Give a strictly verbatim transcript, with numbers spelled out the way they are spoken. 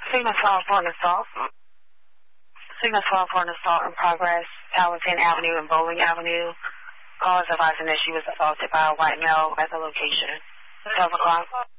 Signal twelve for an assault. Signal twelve for an assault in progress. Gallatin Avenue and Bowling Avenue. Call is advising that she was assaulted by a white male at the location. twelve o'clock.